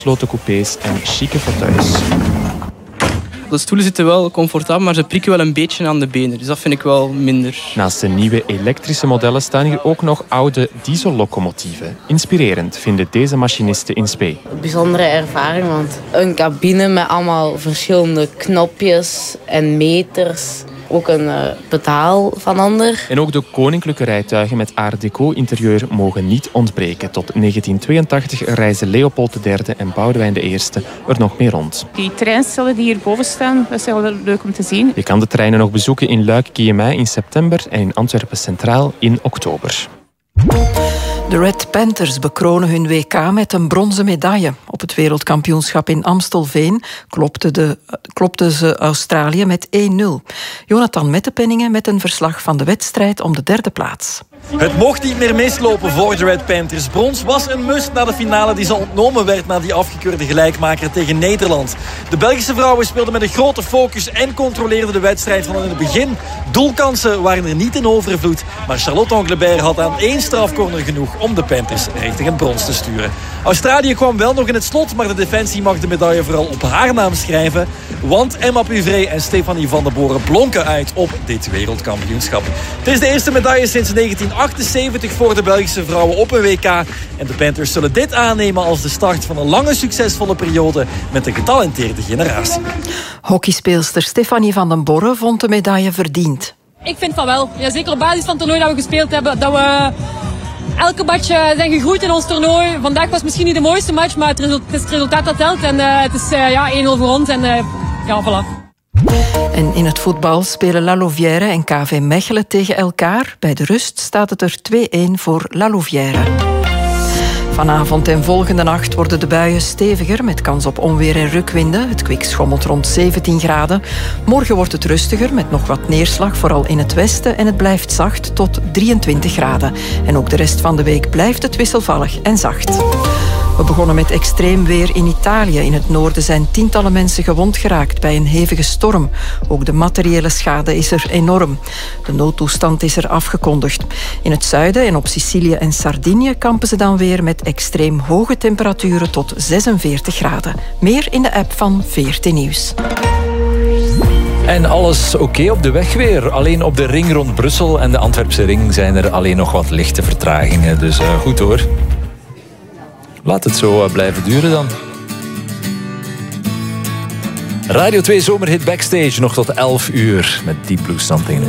Gesloten coupés en chique fauteuils. De stoelen zitten wel comfortabel, maar ze prikken wel een beetje aan de benen. Dus dat vind ik wel minder. Naast de nieuwe elektrische modellen staan hier ook nog oude diesellocomotieven. Inspirerend vinden deze machinisten in spe. Bijzondere ervaring, want een cabine met allemaal verschillende knopjes en meters. Ook een pedaal van ander. En ook de koninklijke rijtuigen met art deco-interieur mogen niet ontbreken. Tot 1982 reizen Leopold III en Boudewijn I er nog mee rond. Die treinstellen die hierboven staan, dat is wel leuk om te zien. Je kan de treinen nog bezoeken in Luik-Kiemij in september en in Antwerpen Centraal in oktober. De Red Panthers bekronen hun WK met een bronzen medaille. Op het wereldkampioenschap in Amstelveen klopten ze Australië met 1-0. Jonathan Mettepenningen met een verslag van de wedstrijd om de derde plaats. Het mocht niet meer mislopen voor de Red Panthers. Brons was een must na de finale die ze ontnomen werd na die afgekeurde gelijkmaker tegen Nederland. De Belgische vrouwen speelden met een grote focus en controleerden de wedstrijd van in het begin. Doelkansen waren er niet in overvloed, maar Charlotte Anglebert had aan 1 strafcorner genoeg om de Panthers richting het brons te sturen. Australië kwam wel nog in het slot, maar de defensie mag de medaille vooral op haar naam schrijven. Want Emma Puvray en Stefanie van den Boren blonken uit op dit wereldkampioenschap. Het is de eerste medaille sinds 1978 voor de Belgische vrouwen op een WK. En de Panthers zullen dit aannemen als de start van een lange succesvolle periode met een getalenteerde generatie. Hockeyspeelster Stefanie van den Boren vond de medaille verdiend. Ik vind van wel. Ja, zeker op basis van het toernooi dat we gespeeld hebben. Dat we elke match zijn gegroeid in ons toernooi. Vandaag was misschien niet de mooiste match, maar het is het resultaat dat telt. En het is 1-0 voor ons. En ja, voilà. En in het voetbal spelen La Louvière en KV Mechelen tegen elkaar. Bij de rust staat het er 2-1 voor La Louvière. Vanavond en volgende nacht worden de buien steviger met kans op onweer en rukwinden. Het kwik schommelt rond 17 graden. Morgen wordt het rustiger met nog wat neerslag, vooral in het westen. En het blijft zacht tot 23 graden. En ook de rest van de week blijft het wisselvallig en zacht. We begonnen met extreem weer in Italië. In het noorden zijn tientallen mensen gewond geraakt bij een hevige storm. Ook de materiële schade is er enorm. De noodtoestand is er afgekondigd. In het zuiden en op Sicilië en Sardinië kampen ze dan weer met extreem hoge temperaturen tot 46 graden. Meer in de app van VRT Nieuws. En alles oké op de weg weer. Alleen op de ring rond Brussel en de Antwerpse ring zijn er alleen nog wat lichte vertragingen. Dus goed hoor. Laat het zo blijven duren dan. Radio 2 Zomerhit Backstage nog tot 11 uur met Deep Blue Something New.